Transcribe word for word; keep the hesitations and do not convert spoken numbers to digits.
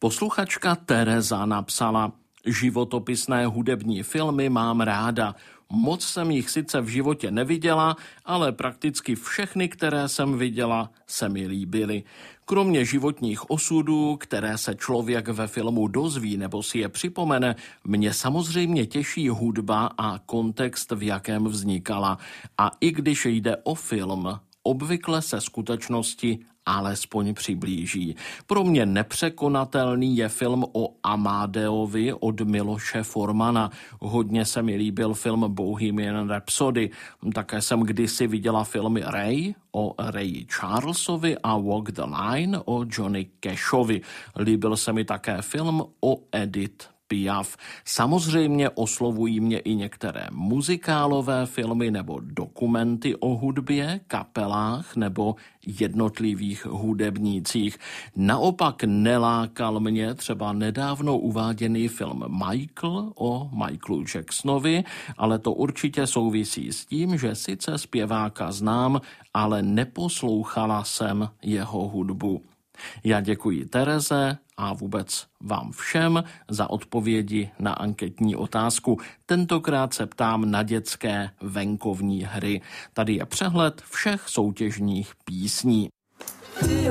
Posluchačka Tereza napsala: životopisné hudební filmy mám ráda. Moc jsem jich sice v životě neviděla, ale prakticky všechny, které jsem viděla, se mi líbily. Kromě životních osudů, které se člověk ve filmu dozví nebo si je připomene, mě samozřejmě těší hudba a kontext, v jakém vznikala. A i když jde o film, obvykle se skutečnosti alespoň přiblíží. Pro mě nepřekonatelný je film o Amadeovi od Miloše Formana. Hodně se mi líbil film Bohemian Rhapsody. Také jsem kdysi viděla filmy Ray o Rayi Charlesovi a Walk the Line o Johnny Cashovi. Líbil se mi také film o Edith Piaf. Samozřejmě oslovují mě i některé muzikálové filmy nebo dokumenty o hudbě, kapelách nebo jednotlivých hudebnících. Naopak nelákal mě třeba nedávno uváděný film Michael o Michaelu Jacksonovi, ale to určitě souvisí s tím, že sice zpěváka znám, ale neposlouchala jsem jeho hudbu. Já děkuji Tereze a vůbec vám všem za odpovědi na anketní otázku. Tentokrát se ptám na dětské venkovní hry. Tady je přehled všech soutěžních písní.